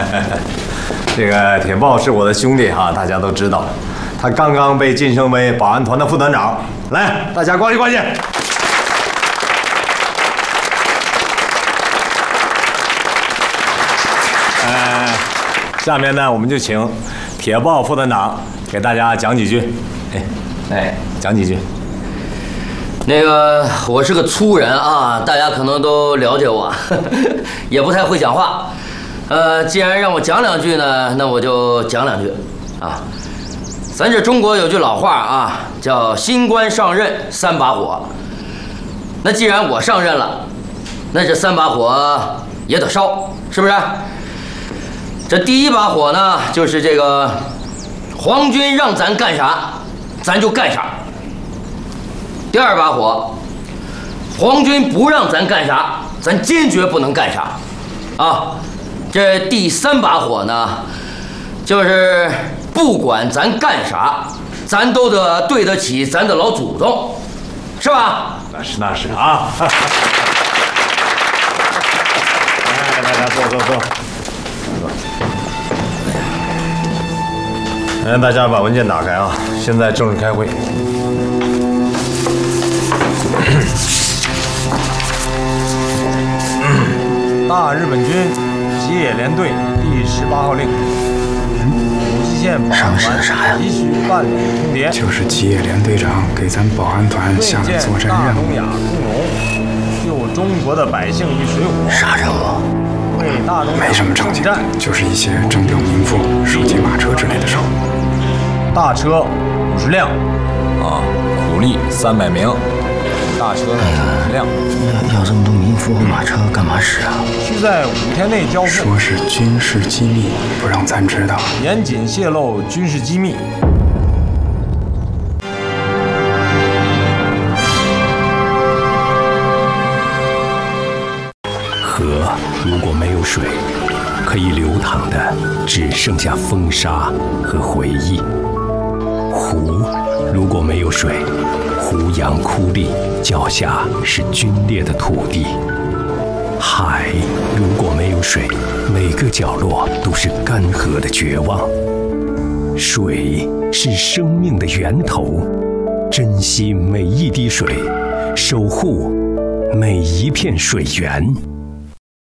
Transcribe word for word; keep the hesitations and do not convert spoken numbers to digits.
这个铁豹是我的兄弟哈，大家都知道，他刚刚被晋升为保安团的副团长。来，大家呱唧呱唧。呃，下面呢，我们就请铁豹副团长给大家讲几句。哎，哎，讲几句。 那个，我是个粗人啊，大家可能都了解我，呵呵也不太会讲话。呃，既然让我讲两句呢，那我就讲两句啊。咱这中国有句老话啊，叫“新官上任三把火”。那既然我上任了，那这三把火也得烧，是不是？这第一把火呢，就是这个皇军让咱干啥，咱就干啥。 第二把火，皇军不让咱干啥，咱坚决不能干啥，啊！这第三把火呢，就是不管咱干啥，咱都得对得起咱的老祖宗，是吧？ 那是那是啊！来来来，坐坐坐。来，大家把文件打开啊！现在正式开会。 大日本军吉野联队第十八号令，武吉县保安团急需办理通牒。 就是吉野联队长给咱保安团下的作战任务。 大东亚共荣，救中国的百姓于水火。 啥任务？ 为大东亚没什么正经，就是一些征调民夫、收集马车之类的事。 大车五十辆，啊，苦力三百名。 大车呢五十辆， 要这么多民夫和马车干嘛使啊？ 需在五天内交付。 说是军事机密，不让咱知道。 严谨泄露军事机密。 河如果没有水，可以流淌的只剩下风沙和回忆。湖如果没有水，胡杨枯立，脚下是皲裂的土地。海如果没有水，每个角落都是干涸的绝望。水是生命的源头，珍惜每一滴水，守护每一片水源。